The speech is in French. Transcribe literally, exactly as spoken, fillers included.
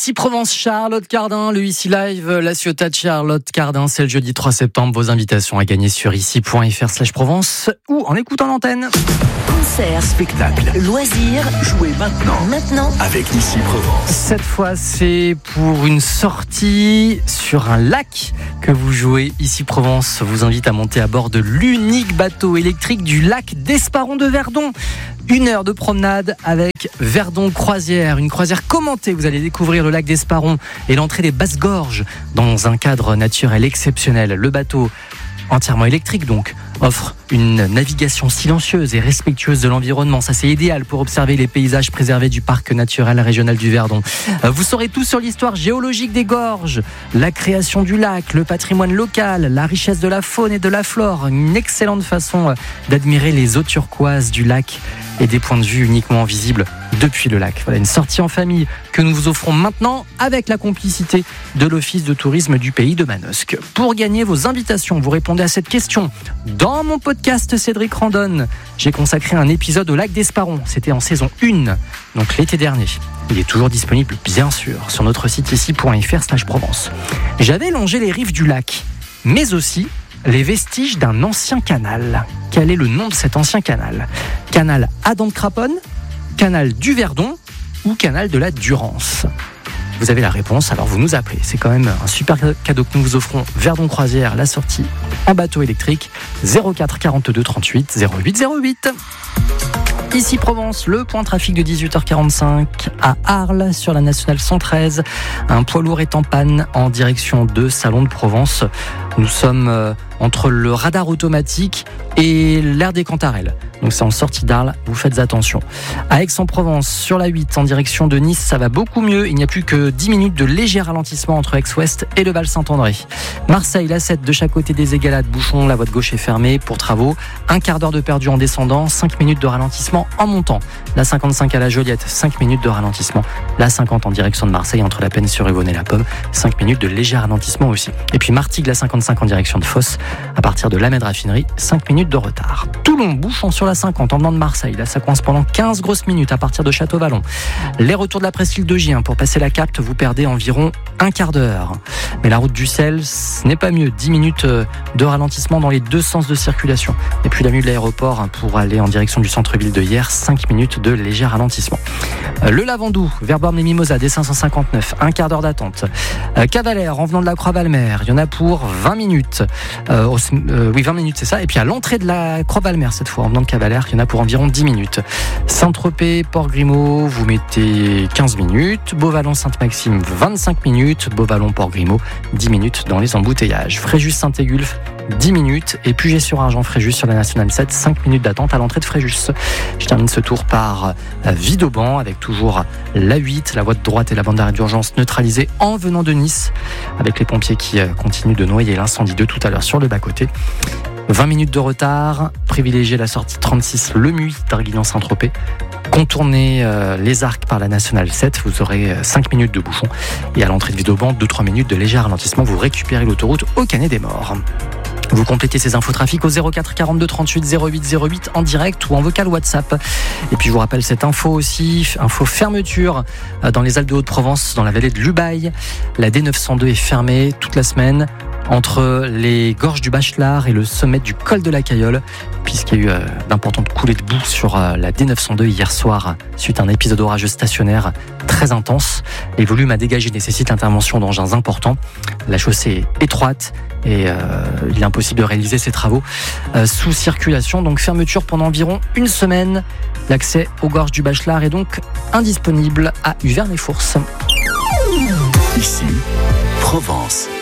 Ici Provence, Charlotte Cardin, le Ici Live, la Ciotat de Charlotte Cardin, c'est le jeudi trois septembre. Vos invitations à gagner sur ici.fr slash Provence ou en écoutant l'antenne. Concert, spectacle, loisirs, jouez maintenant. Maintenant, avec Ici Provence. Cette fois, c'est pour une sortie sur un lac que vous jouez. Ici Provence vous invite à monter à bord de l'unique bateau électrique du lac d'Esparon de Verdon. Une heure de promenade avec Verdon Croisière, une croisière commentée. Vous allez découvrir le lac d'Esparon et l'entrée des Basses-Gorges dans un cadre naturel exceptionnel. Le bateau, entièrement électrique donc, offre une navigation silencieuse et respectueuse de l'environnement. Ça, c'est idéal pour observer les paysages préservés du parc naturel régional du Verdon. Vous saurez tout sur l'histoire géologique des gorges, la création du lac, le patrimoine local, la richesse de la faune et de la flore. Une excellente façon d'admirer les eaux turquoises du lac et des points de vue uniquement visibles depuis le lac. Voilà une sortie en famille que nous vous offrons maintenant avec la complicité de l'Office de tourisme du pays de Manosque. Pour gagner vos invitations, vous répondez à cette question. Dans mon podcast Cédric Randonne, j'ai consacré un épisode au lac d'Esparon. C'était en saison un, donc l'été dernier. Il est toujours disponible, bien sûr, sur notre site ici.fr slash Provence. J'avais longé les rives du lac, mais aussi les vestiges d'un ancien canal. Quel est le nom de cet ancien canal ? Canal Adam de Craponne, canal du Verdon ou canal de la Durance ? Vous avez la réponse, alors vous nous appelez. C'est quand même un super cadeau que nous vous offrons. Verdon Croisière, la sortie en bateau électrique, zéro quatre quarante-deux trente-huit zéro huit zéro huit. Ici Provence, le point trafic de dix-huit heures quarante-cinq à Arles sur la nationale cent treize. Un poids lourd est en panne en direction de Salon de Provence. Nous sommes euh, entre le radar automatique et l'aire des Cantarelles. Donc c'est en sortie d'Arles, vous faites attention. À Aix-en-Provence, sur la huit, en direction de Nice, ça va beaucoup mieux. Il n'y a plus que dix minutes de léger ralentissement entre Aix-Ouest et le Val-Saint-André. Marseille, la sept, de chaque côté des Égalades, bouchon, la voie de gauche est fermée pour travaux. Un quart d'heure de perdu en descendant, cinq minutes de ralentissement en montant. La cinquante-cinq à la Joliette, cinq minutes de ralentissement. La cinquante en direction de Marseille, entre la Penne-sur-Yvonne et la Pomme, cinq minutes de léger ralentissement aussi. Et puis Martigues, la cinquante-cinq en direction de Fosse, à partir de l'Amed Raffinerie, cinq minutes de retard. Toulon, bouchon sur la cinquante en venant de Marseille. Là, ça coince pendant quinze grosses minutes à partir de Château-Vallon. Les retours de la presqu'île de Gien, pour passer la Capte, vous perdez environ un quart d'heure. Mais la route du sel, ce n'est pas mieux. dix minutes de ralentissement dans les deux sens de circulation. Et puis l'avenue de l'aéroport pour aller en direction du centre-ville de Hyères, cinq minutes de léger ralentissement. Le Lavandou, vers Bormes-les-Mimosas, des cinq cent cinquante-neuf, un quart d'heure d'attente. Cavalère, en venant de la Croix-Valmer, il y en a pour vingt minutes. Euh, euh, oui, vingt minutes, c'est ça. Et puis à l'entrée de la Croix-Valmer, cette fois, en venant de Cavalère, il y en a pour environ dix minutes. Saint-Tropez, Port-Grimaud, vous mettez quinze minutes. Beauvallon-Sainte-Maxime, vingt-cinq minutes. Beauvallon-Port-Grimaud, dix minutes dans les embouteillages. Fréjus-Saint-Égulphe, dix minutes. Et Puget-sur-Argent-Fréjus sur la nationale sept, cinq minutes d'attente à l'entrée de Fréjus. Je termine ce tour par Vidauban avec toujours la huit, la voie de droite et la bande d'arrêt d'urgence neutralisée en venant de Nice, avec les pompiers qui continuent de noyer l'incendie de tout à l'heure sur le bas-côté. vingt minutes de retard, privilégiez la sortie trente-six Le Muy d'Arguillan-Saint-Tropez. Contournez euh, les arcs par la nationale sept, vous aurez cinq minutes de bouchon. Et à l'entrée de Vidauban, deux à trois minutes de léger ralentissement, vous récupérez l'autoroute au Canet des Morts. Vous complétez ces infos trafic au zéro quatre quarante-deux trente-huit zéro huit zéro huit en direct ou en vocal WhatsApp. Et puis je vous rappelle cette info aussi, info fermeture dans les Alpes de Haute-Provence, dans la vallée de l'Ubaye. La D neuf cent deux est fermée toute la semaine entre les gorges du Bachelard et le sommet du col de la Cayolle, puisqu'il y a eu euh, d'importantes coulées de boue sur euh, la D neuf cent deux hier soir, suite à un épisode orageux stationnaire très intense. Les volumes à dégager nécessitent l'intervention d'engins importants. La chaussée est étroite et euh, il est impossible de réaliser ces travaux euh, sous circulation. Donc fermeture pendant environ une semaine. L'accès aux gorges du Bachelard est donc indisponible à Huverne-les-Fources. Ici, Provence.